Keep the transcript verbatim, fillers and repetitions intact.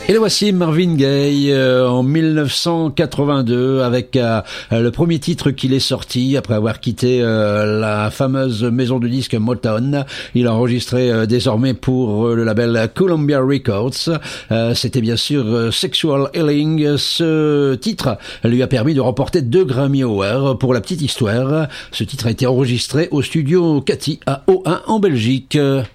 Et le voici Marvin Gaye euh, en dix-neuf cent quatre-vingt-deux avec euh, le premier titre qu'il est sorti après avoir quitté euh, la fameuse maison de disques Motown. Il a enregistré euh, désormais pour euh, le label Columbia Records. Euh, C'était bien sûr euh, Sexual Healing. Ce titre lui a permis de remporter deux Grammy Awards. Pour la petite histoire, ce titre a été enregistré au studio Cathy à O un en Belgique.